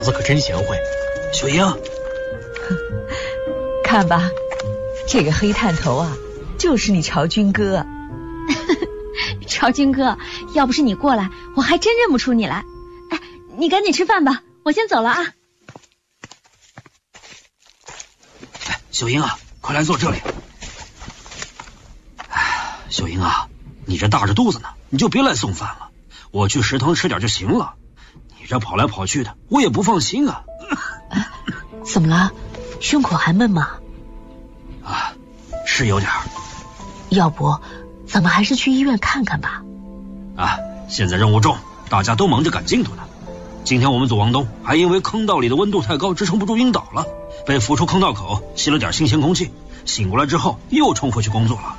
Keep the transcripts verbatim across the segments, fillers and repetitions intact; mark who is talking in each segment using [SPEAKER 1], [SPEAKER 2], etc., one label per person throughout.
[SPEAKER 1] 子可真贤惠。
[SPEAKER 2] 秀英，
[SPEAKER 3] 看吧，这个黑探头啊，就是你朝军哥。
[SPEAKER 4] 朝军哥，要不是你过来，我还真认不出你来。哎，你赶紧吃饭吧，我先走了啊。
[SPEAKER 2] 哎，秀英啊，快来坐这里。哎，秀英啊，你这大着肚子呢，你就别来送饭了，我去食堂吃点就行了。你这跑来跑去的，我也不放心啊。
[SPEAKER 3] 啊，怎么了？胸口还闷吗？
[SPEAKER 2] 啊，是有点儿。
[SPEAKER 3] 要不咱们还是去医院看看吧。
[SPEAKER 2] 啊，现在任务重，大家都忙着赶进度呢。今天我们组王东还因为坑道里的温度太高支撑不住晕倒了，被扶出坑道口吸了点新鲜空气，醒过来之后又冲回去工作了。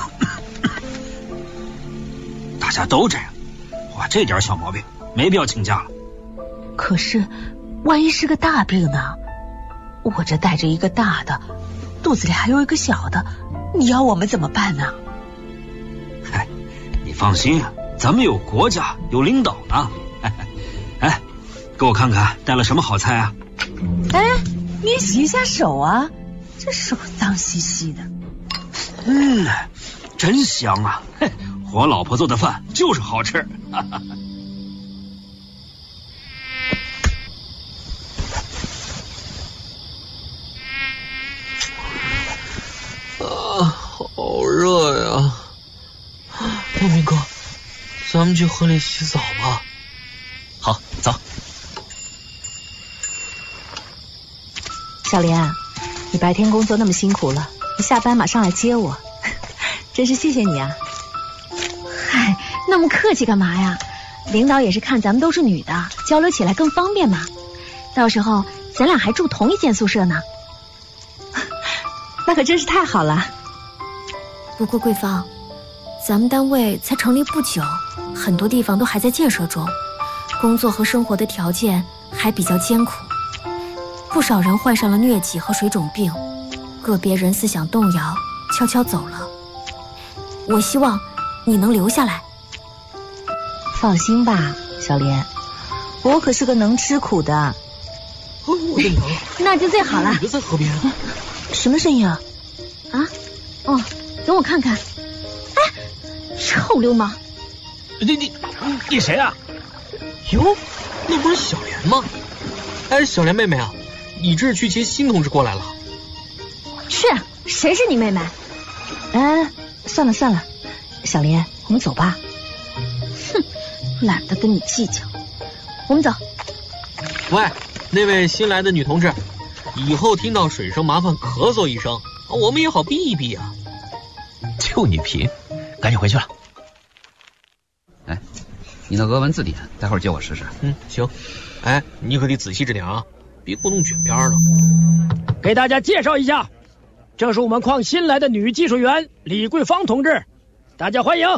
[SPEAKER 2] 大家都这样，哇，这点小毛病没必要请假了。
[SPEAKER 3] 可是万一是个大病呢？我这带着一个大的，肚子里还有一个小的，你要我们怎么办呢？
[SPEAKER 2] 嗨，你放心啊，咱们有国家有领导呢。哎，给我看看带了什么好菜啊？
[SPEAKER 3] 哎，你也洗一下手啊，这手脏兮兮的。
[SPEAKER 2] 嗯，真香啊！嘿，我老婆做的饭就是好吃。
[SPEAKER 1] 啊，好热呀！东明哥，咱们去河里洗澡吧。
[SPEAKER 5] 好，走。
[SPEAKER 3] 小莲，你白天工作那么辛苦了，你下班马上来接我，真是谢谢你啊。
[SPEAKER 4] 嗨，那么客气干嘛呀？领导也是看咱们都是女的，交流起来更方便嘛。到时候咱俩还住同一间宿舍呢。
[SPEAKER 3] 那可真是太好了。
[SPEAKER 6] 不过桂芳，咱们单位才成立不久，很多地方都还在建设中，工作和生活的条件还比较艰苦，不少人患上了疟疾和水肿病，个别人思想动摇，悄悄走了。我希望你能留下来。
[SPEAKER 3] 放心吧，小莲，我可是个能吃苦的。
[SPEAKER 1] 哦，我的娘！
[SPEAKER 4] 那就最好了。
[SPEAKER 1] 女的在河边。
[SPEAKER 3] 什么声音啊？
[SPEAKER 4] 啊？哦，等我看看。哎，臭流氓！
[SPEAKER 5] 你你你谁啊？
[SPEAKER 1] 哟，那不是小莲吗？哎，小莲妹妹啊，你这是去接新同志过来了？
[SPEAKER 4] 是，谁是你妹妹？
[SPEAKER 3] 哎，算了算了，小莲，我们走吧。
[SPEAKER 4] 哼，懒得跟你计较。我们走。
[SPEAKER 1] 喂，那位新来的女同志，以后听到水声麻烦咳嗽一声，我们也好避一避啊。
[SPEAKER 5] 就你贫，赶紧回去了。
[SPEAKER 7] 哎，你那俄文字典，待会儿借我试试。
[SPEAKER 1] 嗯，行。哎，你可得仔细着点啊，别给我弄卷边了。
[SPEAKER 8] 给大家介绍一下，这是我们矿新来的女技术员李桂芳同志，大家欢迎。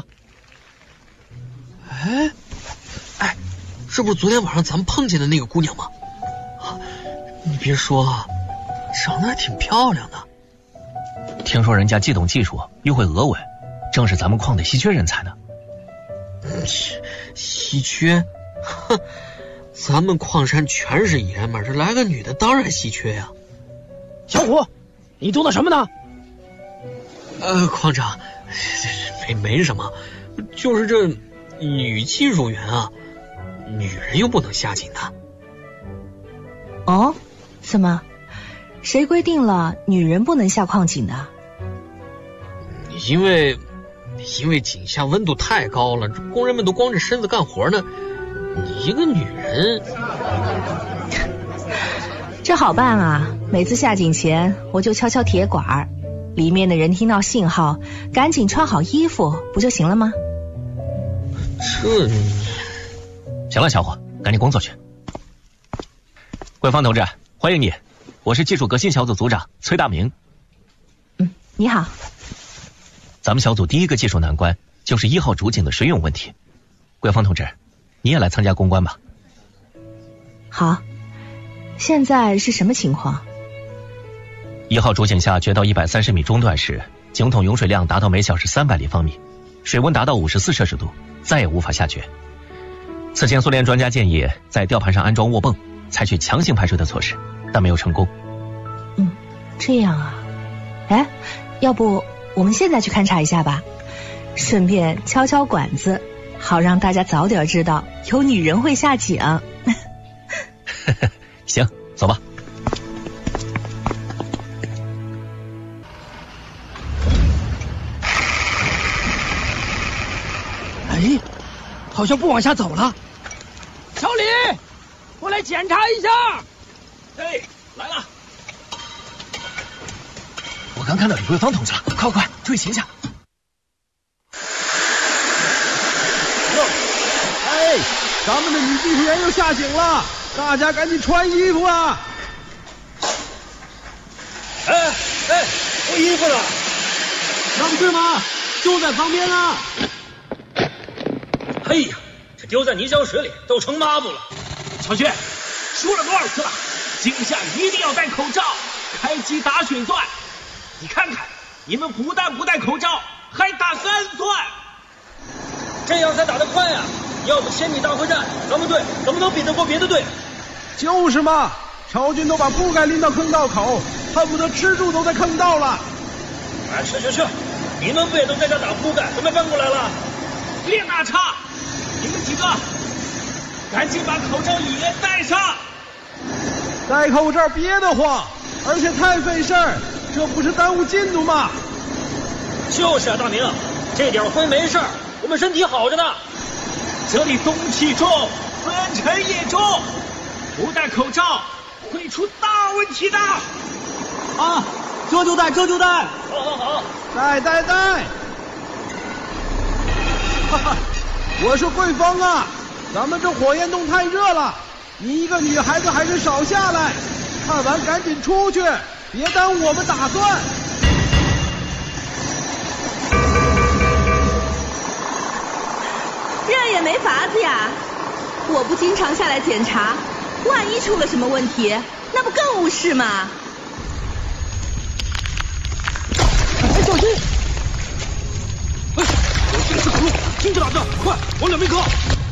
[SPEAKER 1] 哎，哎，是不是昨天晚上咱们碰见的那个姑娘吗？啊，你别说啊，长得还挺漂亮的。
[SPEAKER 5] 听说人家既懂技术又会俄文，正是咱们矿的稀缺人才呢。
[SPEAKER 1] 嗯，稀缺？哼，咱们矿山全是爷们儿，这来个女的当然稀缺呀。
[SPEAKER 8] 小虎，你读的什么呢？
[SPEAKER 1] 呃，矿长，没没什么，就是这女技术员啊，女人又不能下井的。
[SPEAKER 3] 哦，怎么？谁规定了女人不能下矿井的？
[SPEAKER 1] 因为因为井下温度太高了，工人们都光着身子干活呢，你一个女人。
[SPEAKER 3] 这好办啊，每次下井前我就敲敲铁管，里面的人听到信号赶紧穿好衣服不就行了吗？
[SPEAKER 1] 这
[SPEAKER 5] 行了，小伙，赶紧工作去。桂芳同志，欢迎你，我是技术革新小组组长崔大明。
[SPEAKER 3] 嗯，你好。
[SPEAKER 5] 咱们小组第一个技术难关就是一号主井的水涌问题，桂芳同志，你也来参加攻关吧。
[SPEAKER 3] 好，现在是什么情况？
[SPEAKER 5] 一号主井下掘到一百三十米中段时，井筒涌水量达到每小时三百立方米，水温达到五十四摄氏度，再也无法下掘。此前苏联专家建议在吊盘上安装卧泵， 采取强行排除的措施，但没有成功。
[SPEAKER 3] 嗯，这样啊。哎，要不我们现在去勘察一下吧，顺便敲敲管子，好让大家早点知道有女人会下井。
[SPEAKER 5] 行，走吧。
[SPEAKER 8] 哎，好像不往下走了。小李，过来检查一下。
[SPEAKER 1] 哎，来了。
[SPEAKER 5] 我刚看到李桂芳同志了，快快注意形象。
[SPEAKER 9] 哎，咱们的女技术员又下井了，大家赶紧穿衣服啊！
[SPEAKER 1] 哎哎，脱衣服了，
[SPEAKER 9] 那不是吗？就在旁边啊！
[SPEAKER 1] 哎呀，这丢在泥浆水里都成抹布了。
[SPEAKER 10] 小薛，说了多少次了，井下一定要戴口罩，开机打水钻。你看看，你们不但不戴口罩，还打干钻，
[SPEAKER 1] 这样才打得快啊！要不千米大会战，咱们队怎么能比得过别的队？
[SPEAKER 9] 就是嘛，乔军都把铺盖拎到坑道口，恨不得吃住都在坑道了。
[SPEAKER 1] 哎，去去去，你们不也都在这打铺盖，怎么搬过来了？
[SPEAKER 10] 别打岔，你们几个赶紧把口罩也戴上。
[SPEAKER 9] 戴口罩别的慌，而且太费事儿，这不是耽误进度吗？
[SPEAKER 1] 就是啊，大明，这点灰没事儿，我们身体好着呢。
[SPEAKER 10] 这里东气重，粉尘也重，不戴口罩会出大问题的。
[SPEAKER 9] 啊，这就戴，这就戴。
[SPEAKER 1] 好好好，
[SPEAKER 9] 戴戴戴。哈哈，我说桂芳啊，咱们这火焰洞太热了，你一个女孩子还是少下来，看完赶紧出去，别耽误我们打算。
[SPEAKER 3] 这也没法子呀，我不经常下来检查，万一出了什么问题，那不更误事吗？
[SPEAKER 8] 哎，小心！
[SPEAKER 10] 哎，有这个四口路，听着打着，快往两边靠！